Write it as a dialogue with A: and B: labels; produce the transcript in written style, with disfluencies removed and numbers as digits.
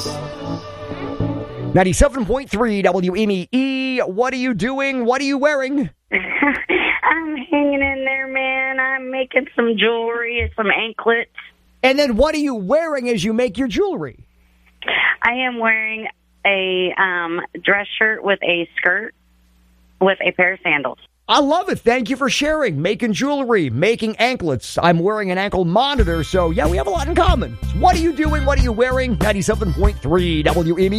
A: 97.3 WME. What are you doing? What are you wearing?
B: I'm hanging in there, man. I'm making some jewelry and some anklets.
A: And then what are you wearing as you make your jewelry?
B: I am wearing a dress shirt with a skirt with a pair of sandals.
A: I love it. Thank you for sharing. Making jewelry, making anklets. I'm wearing an ankle monitor, so yeah, we have a lot in common. What are you doing? What are you wearing? 97.3 WME.